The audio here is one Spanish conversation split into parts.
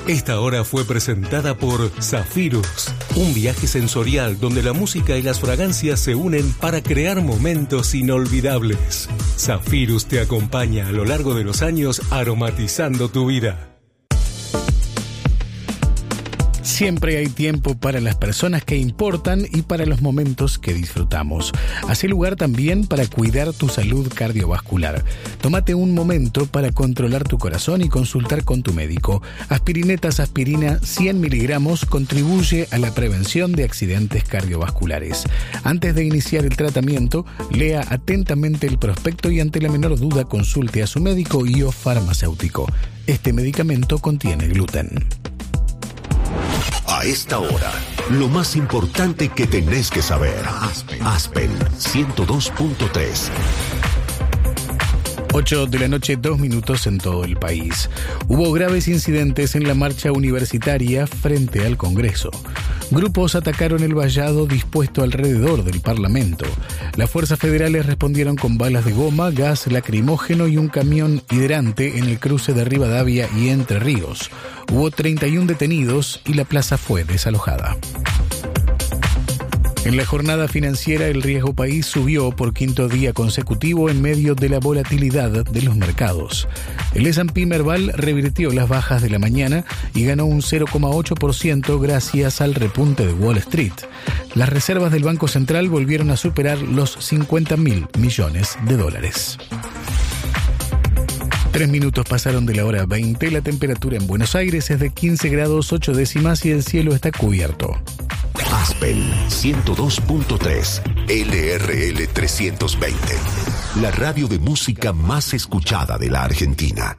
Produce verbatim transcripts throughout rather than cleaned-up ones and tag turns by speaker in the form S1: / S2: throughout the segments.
S1: Esta hora fue presentada por Zafirus, un viaje sensorial donde la música y las fragancias se unen para crear momentos inolvidables. Zafirus te acompaña a lo largo de los años aromatizando tu vida.
S2: Siempre hay tiempo para las personas que importan y para los momentos que disfrutamos. Haz lugar también para cuidar tu salud cardiovascular. Tómate un momento para controlar tu corazón y consultar con tu médico. Aspirinetas Aspirina cien miligramos contribuye a la prevención de accidentes cardiovasculares. Antes de iniciar el tratamiento, lea atentamente el prospecto y ante la menor duda consulte a su médico y o farmacéutico. Este medicamento contiene gluten.
S3: A esta hora, lo más importante que tenés que saber. Aspen, Aspen ciento dos punto tres.
S2: ocho de la noche, dos minutos en todo el país. Hubo graves incidentes en la marcha universitaria frente al Congreso. Grupos atacaron el vallado dispuesto alrededor del Parlamento. Las fuerzas federales respondieron con balas de goma, gas lacrimógeno y un camión hidrante en el cruce de Rivadavia y Entre Ríos. Hubo treinta y uno detenidos y la plaza fue desalojada. En la jornada financiera, el riesgo país subió por quinto día consecutivo en medio de la volatilidad de los mercados. El ese and pe Merval revirtió las bajas de la mañana y ganó un cero coma ocho por ciento gracias al repunte de Wall Street. Las reservas del Banco Central volvieron a superar los cincuenta mil millones de dólares. Tres minutos pasaron de la hora veinte. La temperatura en Buenos Aires es de quince grados ocho décimas y el cielo está cubierto.
S3: Aspen ciento dos punto tres, L R L trescientos veinte, la radio de música más escuchada de la Argentina.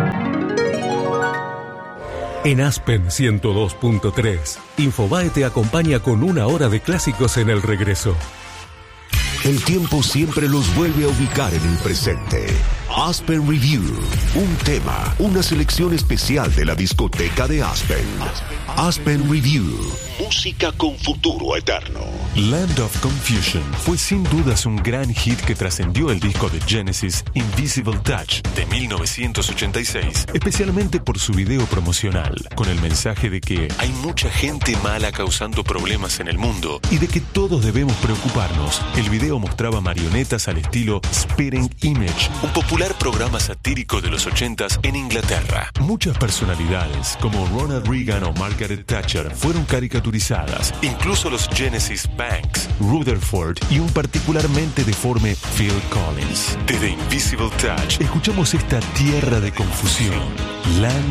S1: En Aspen ciento dos punto tres, Infobae te acompaña con una hora de clásicos en el regreso.
S3: El tiempo siempre los vuelve a ubicar en el presente. Aspen Review, un tema, una selección especial de la discoteca de Aspen. Aspen Review, música con futuro eterno.
S4: Land of Confusion fue sin dudas un gran hit que trascendió el disco de Genesis Invisible Touch de mil novecientos ochenta y seis, especialmente por su video promocional, con el mensaje de que hay mucha gente mala causando problemas en el mundo y de que todos debemos preocuparnos. El video mostraba marionetas al estilo Spitting Image, un popular programa satírico de los ochentas en Inglaterra. Muchas personalidades, como Ronald Reagan o Margaret Thatcher, fueron caricaturizadas, incluso los Genesis Banks, Rutherford y un particularmente deforme Phil Collins. Desde Invisible Touch escuchamos esta tierra de confusión, Land